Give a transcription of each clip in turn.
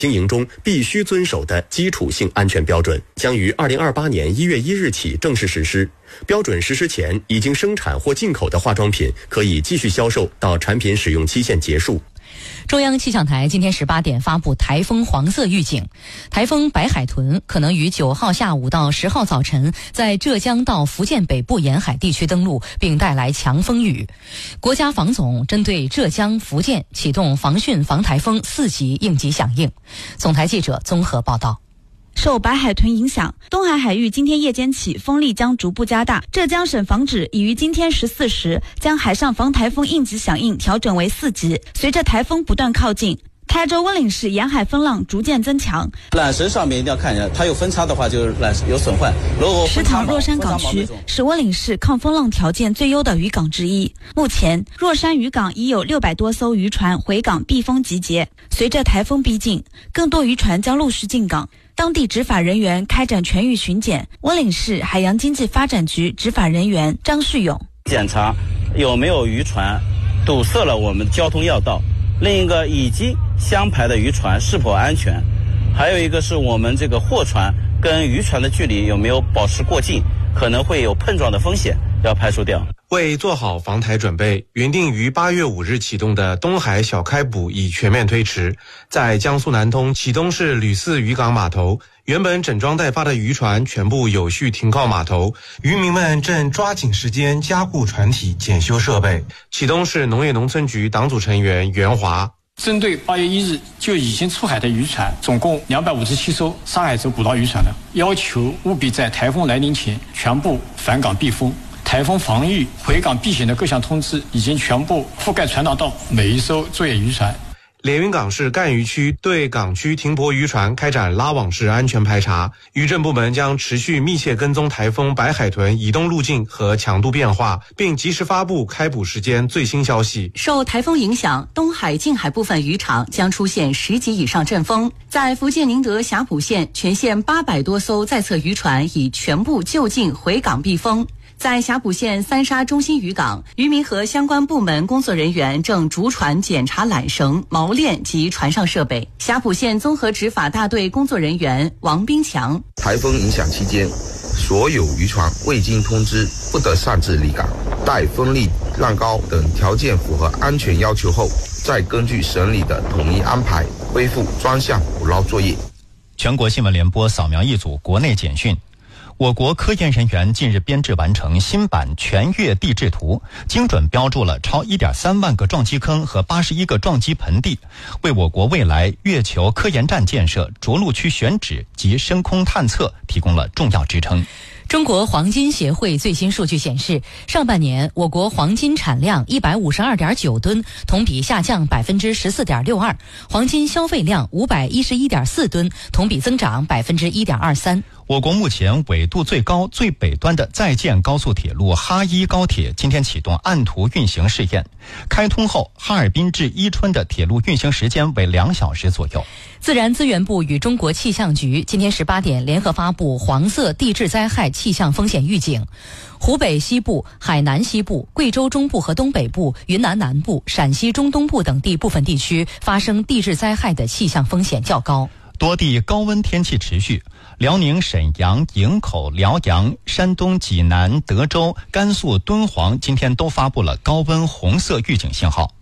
经营中必须遵守的基础性安全标准，将于2028年1月1日起正式实施。标准实施前已经生产或进口的化妆品可以继续销售到产品使用期限结束。 中央气象台今天18点发布台风黄色预警，台风白海豚可能于9号下午到10号早晨在浙江到福建北部沿海地区登陆，并带来强风雨。国家防总针对浙江、福建启动防汛防台风4级应急响应。总台记者综合报道。 受白海豚影响，东海海域今天夜间起风力将逐步加大。浙江省防指已于今天14时将海上防台风应急响应调整为4级。随着台风不断靠近，台州温岭市沿海风浪逐渐增强。 缆绳上面一定要看一下，它有分叉的话就是缆绳有损坏。 石塘若山港区是温岭市抗风浪条件最优的渔港之一。目前若山渔港已有600多艘渔船回港避风集结。随着台风逼近，更多渔船将陆续进港。当地执法人员开展全域巡检。温岭市海洋经济发展局执法人员张旭勇检查有没有渔船堵塞了我们交通要道，另一个已经相排的渔船是否安全，还有一个是我们这个货船跟渔船的距离有没有保持过近，可能会有碰撞的风险，要排除掉。 为做好防台准备，原定于8月5日启动的东海小开捕已全面推迟。在江苏南通启东市吕四渔港码头，原本整装待发的渔船全部有序停靠码头，渔民们正抓紧时间加固船体、检修设备。启东市农业农村局党组成员袁华。 针对8月1日就已经出海的渔船，总共257艘上海州捕捞渔船的，要求务必在台风来临前全部返港避风。台风防御、回港避险的各项通知已经全部覆盖传达到每一艘作业渔船。 连云港市赣渔区对港区停泊渔船开展拉网式安全排查，渔政部门将持续密切跟踪台风白海豚移动路径和强度变化，并及时发布开捕时间最新消息。 受台风影响，东海近海部分渔场将出现10级以上阵风。在福建宁德霞浦县，全县800多艘在侧渔船已全部就近回港避风。在霞浦县三沙中心渔港，渔民和相关部门工作人员正逐船检查缆绳、锚链及船上设备。霞浦县综合执法大队工作人员王斌强： 台风影响期间，所有渔船未经通知不得擅自离港，待风力、浪高等条件符合安全要求后，再根据省里的统一安排恢复专项捕捞作业。 全国新闻联播扫描一组国内简讯。我国科研人员近日编制完成新版全月地质图，精准标注了超1.3万个撞击坑和81个撞击盆地，为我国未来月球科研站建设、着陆区选址及深空探测提供了重要支撑。 中国黄金协会最新数据显示，上半年我国黄金产量152.9吨，同比下降14.62%，黄金消费量511.4吨，同比增长1.23%。 我国目前纬度最高、最北端的在建高速铁路哈一高铁今天启动按图运行试验，开通后哈尔滨至伊春的铁路运行时间为2小时左右。 自然资源部与中国气象局今天18点联合发布黄色地质灾害气象风险预警，湖北西部、海南西部、贵州中部和东北部、云南南部、陕西中东部等地部分地区发生地质灾害的气象风险较高。 多地高温天气持续，辽宁沈阳、营口、辽阳、山东济南、德州、甘肃敦煌今天都发布了高温红色预警信号。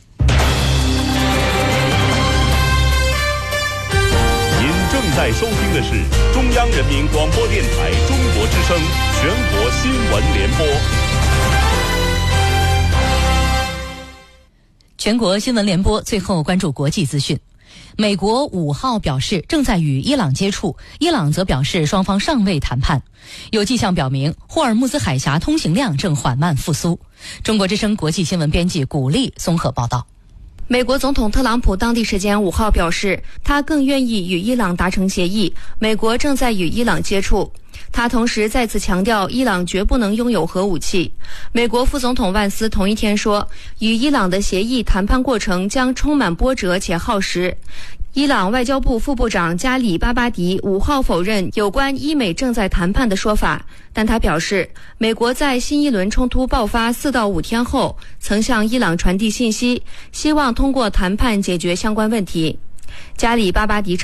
您正在收听的是中央人民广播电台中国之声全国新闻联播。 全国新闻联播最后关注国际资讯。美国5号表示正在与伊朗接触，伊朗则表示双方尚未谈判。有迹象表明，霍尔木兹海峡通行量正缓慢复苏。中国之声国际新闻编辑古丽综合报道。 美国总统特朗普当地时间5号表示，他更愿意与伊朗达成协议，美国正在与伊朗接触。他同时再次强调，伊朗绝不能拥有核武器。美国副总统万斯同一天说，与伊朗的协议谈判过程将充满波折且耗时。伊朗外交部副部长加里巴巴迪5号否认有关伊美正在谈判的说法，但他表示，美国在新一轮冲突爆发4到5天后，曾向伊朗传递信息，希望通过谈判解决相关问题。 加里巴巴迪